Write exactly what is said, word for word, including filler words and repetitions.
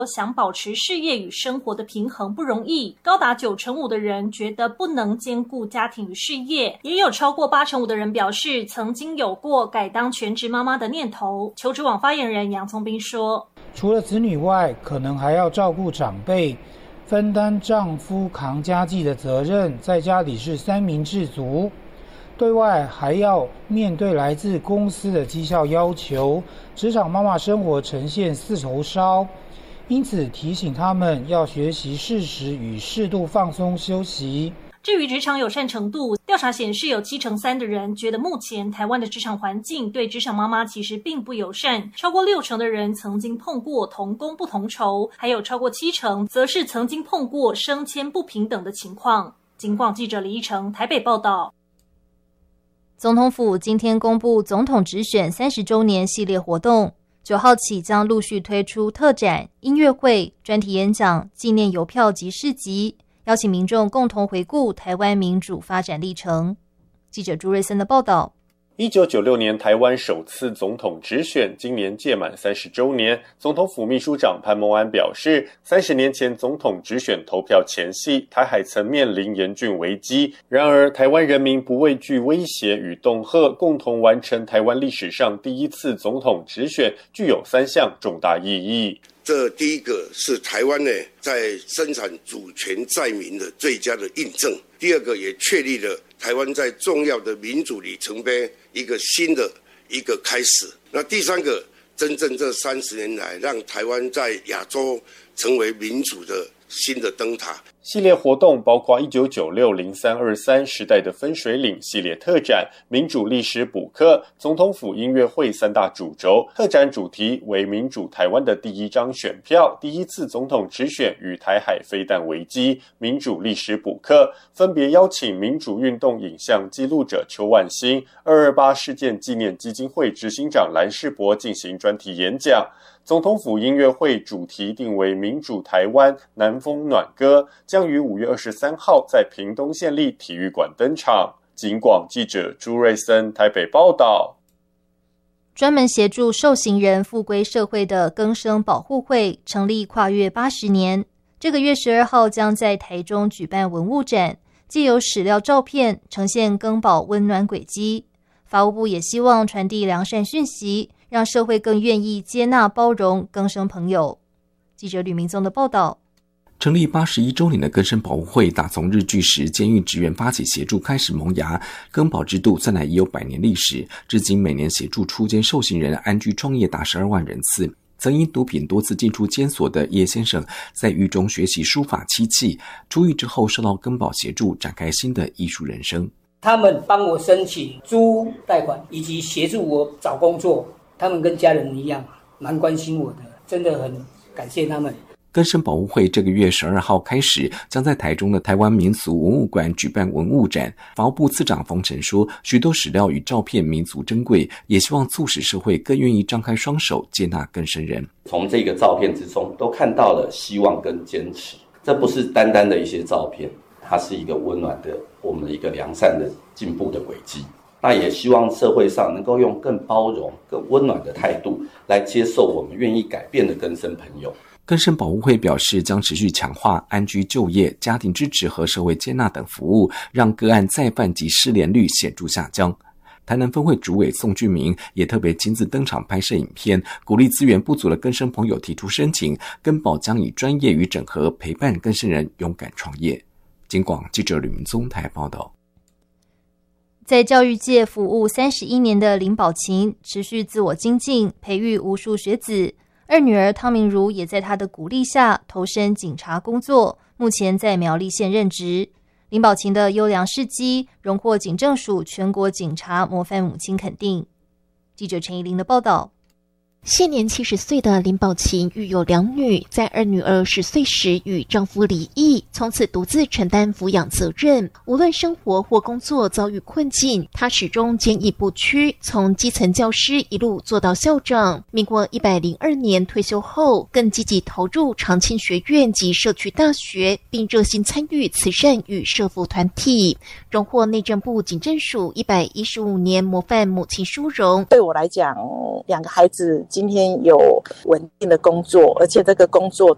想保持事业与生活的平衡不容易，高达九成五的人觉得不能兼顾家庭与事业，也有超过八成五的人表示曾经有过改当全职妈妈的念头。求职网发言人杨聪斌说， 除了子女外，可能还要照顾长辈，分担丈夫扛家计的责任，在家里是三明治族，对外还要面对来自公司的绩效要求，职场妈妈生活呈现四头烧，因此提醒他们要学习适时与适度放松休息。 至于职场友善程度，调查显示有七成三的人觉得目前台湾的职场环境对职场妈妈其实并不友善，超过六成的人曾经碰过同工不同酬，还有超过七成则是曾经碰过升迁不平等的情况。警广记者李一成台北报道。 总统府今天公布总统直选三十周年系列活动，九号起将陆续推出特展、音乐会、专题演讲、纪念邮票及市集，邀请民众共同回顾台湾民主发展历程。记者朱瑞森的报道。 一九九六年台湾首次总统直选，今年届满三十周年。总统府秘书长潘孟安表示，三十年前总统直选投票前夕，台海曾面临严峻危机，然而台湾人民不畏惧威胁与恫吓，共同完成台湾历史上第一次总统直选，具有三项重大意义。 这第一个是台湾呢在生产主权在民的最佳的印证，第二个也确立了台湾在重要的民主里程碑一个新的一个开始。那第三个，真正这三十年来让台湾在亚洲成为民主的新的灯塔。 系列活动包括一九九六零三二三时代的分水岭系列特展、民主历史补课、总统府音乐会三大主轴。特展主题为民主台湾的第一张选票、第一次总统直选与台海飞弹危机、民主历史补课，分别邀请民主运动影像记录者邱万兴、二二八事件纪念基金会执行长蓝士博进行专题演讲。总统府音乐会主题定为民主台湾南风暖歌，将于五月二十三号在屏东县立体育馆登场。警广记者朱瑞森台北报道。 专门协助受刑人复归社会的更生保护会成立跨越八十年，这个月十二号将在台中举办文物展，藉由史料照片呈现更保温暖轨迹。法务部也希望传递良善讯息，让社会更愿意接纳包容更生朋友。记者吕明宗的报道。 成立八十一周年的更生保护会，打从日据时监狱职员发起协助开始萌芽，更保制度再来已有百年历史，至今每年协助出监受刑人安居创业达十二万人次。曾因毒品多次进出监所的叶先生，在狱中学习书法漆器，出狱之后受到更保协助，展开新的艺术人生。 他们帮我申请租屋贷款，以及协助我找工作，他们跟家人一样，蛮关心我的，真的很感谢他们。 更生保护会这个月十二号开始，将在台中的台湾民俗文物馆举办文物展。法务部次长冯晨说，许多史料与照片弥足珍贵，也希望促使社会更愿意张开双手接纳更生人。 从这个照片之中都看到了希望跟坚持，这不是单单的一些照片，它是一个温暖的我们的一个良善的进步的轨迹。那也希望社会上能够用更包容更温暖的态度来接受我们愿意改变的更生朋友。 更生保护会表示，将持续强化安居就业、家庭支持和社会接纳等服务，让个案再犯及失联率显著下降。台南分会主委宋俊明也特别亲自登场拍摄影片，鼓励资源不足的更生朋友提出申请，更保将以专业与整合陪伴更生人勇敢创业。警广记者吕明宗台报道。 在教育界服务三十一年的林宝琴，持续自我精进，培育无数学子。二女儿汤明如也在她的鼓励下投身警察工作，目前在苗栗县任职。林宝琴的优良事迹荣获警政署全国警察模范母亲肯定。记者陈怡玲的报道。 现年七十岁的林宝琴育有两女，在二女儿十岁时与丈夫离异，从此独自承担抚养责任。无论生活或工作遭遇困境，她始终坚毅不屈，从基层教师一路做到校长。民国一百零二年退休后，更积极投入长青学院及社区大学，并热心参与慈善与社福团体，荣获内政部警政署一百一十五年模范母亲殊荣。 对我来讲，两个孩子今天有稳定的工作，而且这个工作